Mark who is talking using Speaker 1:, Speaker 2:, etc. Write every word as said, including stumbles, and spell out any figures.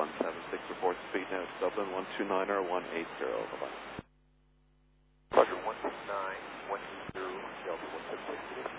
Speaker 1: one seven six, report speed now to Dublin, one two nine or one eight zero, bye-bye.